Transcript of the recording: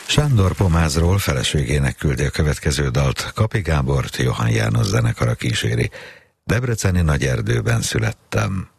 Sándor Pomázról feleségének küldi a következő dalt, Kapi Gábort Johann János zenekara kíséri. Debreceni Nagyerdőben születtem.